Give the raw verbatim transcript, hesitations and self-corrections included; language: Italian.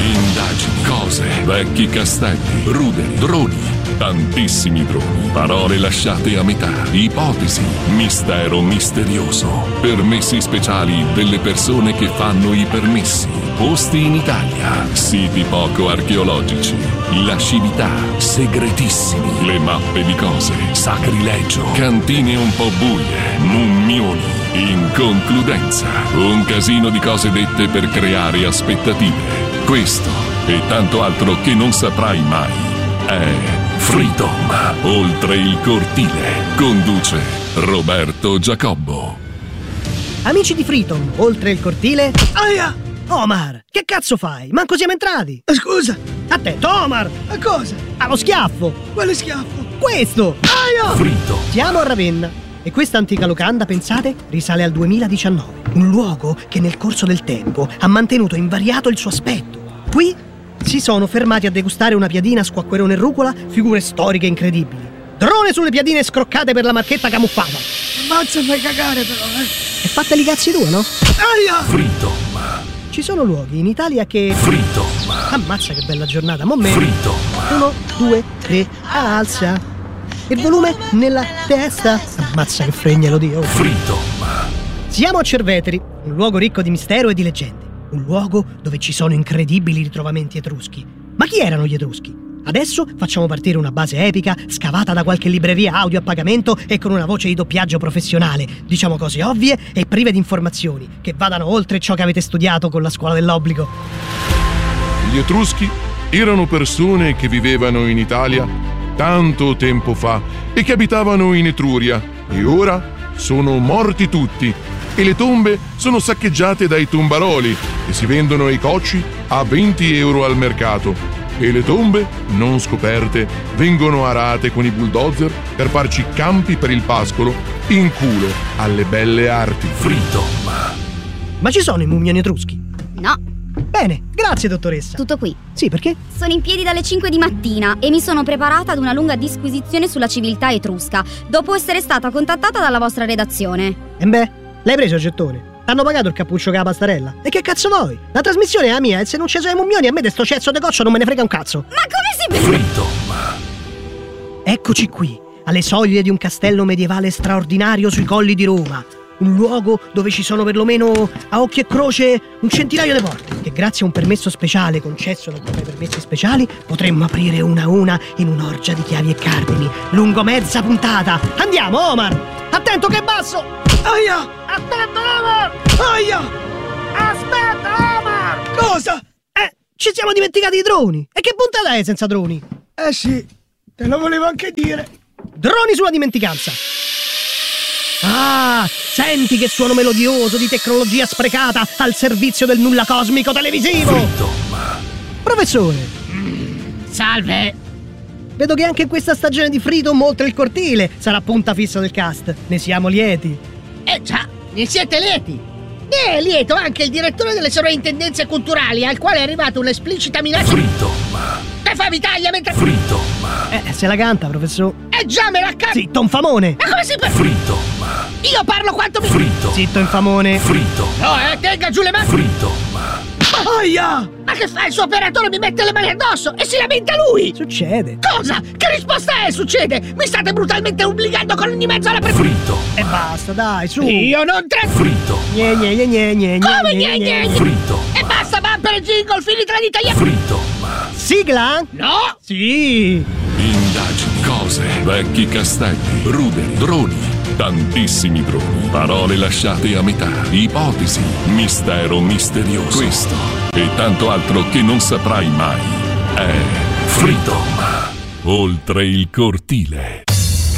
Indagini, cose, vecchi castelli, ruderi, droni, tantissimi droni, parole lasciate a metà, ipotesi, mistero misterioso, permessi speciali delle persone che fanno i permessi, posti in Italia, siti poco archeologici, lascività, segretissimi, le mappe di cose, sacrilegio, cantine un po' buie, mummioni. In concludenza, un casino di cose dette per creare aspettative. Questo e tanto altro che non saprai mai è Freedom, oltre il cortile. Conduce Roberto Giacobbo. Amici di Freedom, oltre il cortile. Aia! Omar, che cazzo fai? Manco siamo entrati. Scusa. Attento, Omar! A cosa? Allo schiaffo. Quale schiaffo? Questo. Aia! Freedom. Siamo a Ravenna. E questa antica locanda, pensate, risale al duemiladiciannove. Un luogo che nel corso del tempo ha mantenuto invariato il suo aspetto. Qui si sono fermati a degustare una piadina squacquerone e rucola, figure storiche incredibili. Drone sulle piadine scroccate per la marchetta camuffata. Mazza, fai cagare però, eh. E fateli cazzi tu, no? Aia! Freedom. Ci sono luoghi in Italia che... Freedom. Ammazza che bella giornata, mo' me. Freedom. Uno, due, tre, alza. Il volume nella testa. Ammazza che fregnelo Dio. Freedom. Siamo a Cerveteri, un luogo ricco di mistero e di leggende. Un luogo dove ci sono incredibili ritrovamenti etruschi. Ma chi erano gli etruschi? Adesso facciamo partire una base epica, scavata da qualche libreria audio a pagamento e con una voce di doppiaggio professionale. Diciamo cose ovvie e prive di informazioni, che vadano oltre ciò che avete studiato con la scuola dell'obbligo. Gli Etruschi erano persone che vivevano in Italia tanto tempo fa e che abitavano in Etruria, e ora sono morti tutti e le tombe sono saccheggiate dai tombaroli e si vendono i cocci a venti euro al mercato, e le tombe non scoperte vengono arate con i bulldozer per farci campi per il pascolo in culo alle belle arti. Freedom. Ma ci sono i mummioni etruschi? No. Bene, grazie dottoressa. Tutto qui. Sì, perché? Sono in piedi dalle cinque di mattina e mi sono preparata ad una lunga disquisizione sulla civiltà etrusca, dopo essere stata contattata dalla vostra redazione. E beh, l'hai preso il gettone? T'hanno pagato il cappuccio con la pastarella? E che cazzo vuoi? La trasmissione è la mia e se non ci sono i mummioni a me de sto cezzo de coccio non me ne frega un cazzo. Ma come si... Freedom. Eccoci qui, alle soglie di un castello medievale straordinario sui colli di Roma. Un luogo dove ci sono perlomeno, a occhio e croce, un centinaio di porte, che grazie a un permesso speciale concesso da quei permessi speciali potremmo aprire una a una in un'orgia di chiavi e cardini, lungo mezza puntata. Andiamo, Omar! Attento che basso! Aia! Attento, Omar! Aia! Aspetta, Omar! Cosa? Eh, ci siamo dimenticati i droni! E che puntata è senza droni? Eh sì, te lo volevo anche dire. Droni sulla dimenticanza! Ah, senti che suono melodioso di tecnologia sprecata al servizio del nulla cosmico televisivo! Freedom. Professore! Salve! Vedo che anche in questa stagione di Freedom, oltre il cortile, sarà punta fissa del cast. Ne siamo lieti. Eh già, ne siete lieti! Ne è lieto anche il direttore delle sovrintendenze culturali, al quale è arrivata un'esplicita minaccia. Freedom. Te fa Italia mentre... Freedom. Eh, se la canta, professor. Eh già, me la cazzo! Zitto, infamone! Ma come si per... Freedom. Io parlo quanto mi... Freedom. Zitto, infamone! Freedom. No, eh, tenga giù le mani! Freedom. Aia! Ma che fa? Il suo operatore mi mette le mani addosso e si lamenta lui! Succede. Cosa? Che risposta è? Succede? Mi state brutalmente obbligando con ogni mezzo alla pre... Freedom. E basta, dai, su! Io non tre... Freedom. Gne, gne, gne, gne, gne, Come gne, gne gne gne? Freedom. E basta, bumper e jingle, fili tra gli italiani! Freedom. Sigla? No! Sì! Indagini, cose, vecchi castelli, ruderi, droni, tantissimi droni, parole lasciate a metà, ipotesi, mistero misterioso. Questo e tanto altro che non saprai mai è Freedom, oltre il cortile.